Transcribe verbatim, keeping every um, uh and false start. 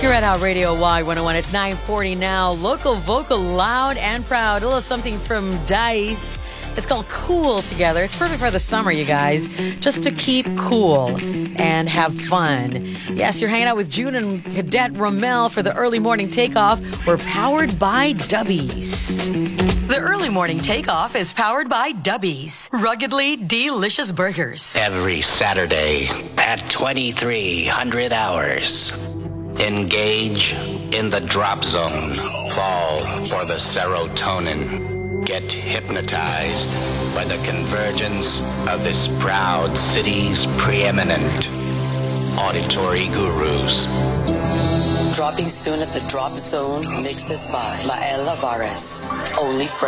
You're at our Radio Y one oh one. It's nine forty now. Local vocal, loud and proud. A little something from Dice. It's called Cool Together. It's perfect for the summer, you guys. Just to keep cool and have fun. Yes, you're hanging out with June and Cadet Ramel for the early morning takeoff. We're powered by Dubbies. The early morning takeoff is powered by Dubbies. Ruggedly delicious burgers. Every Saturday at twenty-three hundred hours. Engage in the drop zone. Fall for the serotonin. Get hypnotized by the convergence of this proud city's preeminent auditory gurus. Dropping soon at the Drop Zone, mixes by Lael Lavares. Only for